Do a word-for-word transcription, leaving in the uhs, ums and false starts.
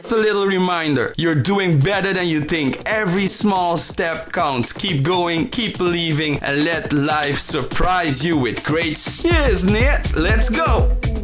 Just a little reminder, you're doing better than you think. Every small step counts. Keep going, keep believing, and let life surprise you with great. Cheers, Nate. Let's go.